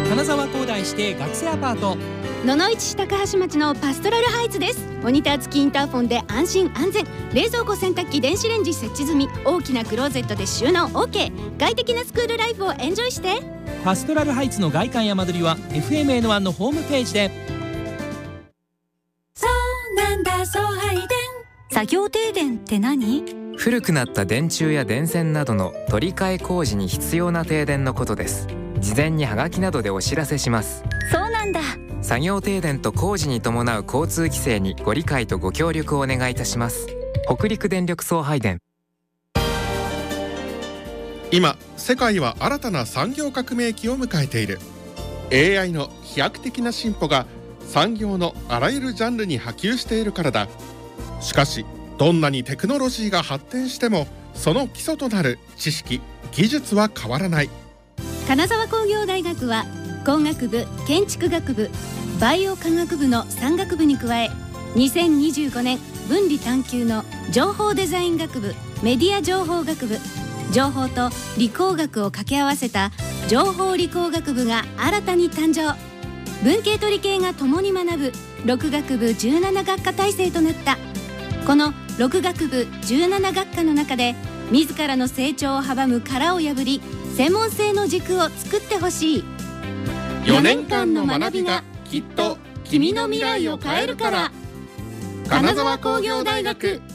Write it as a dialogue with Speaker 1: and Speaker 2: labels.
Speaker 1: 金沢高台指定学生アパート、
Speaker 2: 野々市市高橋町のパストラルハイツです。モニター付きインターフォンで安心安全、冷蔵庫、洗濯機、電子レンジ設置済み、大きなクローゼットで収納 OK、 快適なスクールライフをエンジョイして。
Speaker 1: パストラルハイツの外観や間取りは FMN1 のホームページで。
Speaker 2: そうなんだ、送配電。作業停電って何？
Speaker 3: 古くなった電柱や電線などの取り替え工事に必要な停電のことです。事前にハガキなどでお知らせします。
Speaker 2: そうなんだ。
Speaker 3: 作業停電と工事に伴う交通規制にご理解とご協力をお願いいたします。北陸電力送配電。
Speaker 4: 今世界は新たな産業革命期を迎えている。 AI の飛躍的な進歩が産業のあらゆるジャンルに波及しているからだ。しかしどんなにテクノロジーが発展してもその基礎となる知識・技術は変わらない。
Speaker 2: 金沢工業大学は工学部、建築学部、バイオ科学部の3学部に加え、2025年分離探究の情報デザイン学部、メディア情報学部、情報と理工学を掛け合わせた情報理工学部が新たに誕生。文系と理系が共に学ぶ6学部17学科体制となった。この6学部17学科の中で自らの成長を阻む殻を破り、専門性の軸を作ってほしい。
Speaker 4: 4年間の学びがきっと君の未来を変えるから。金沢工業大学。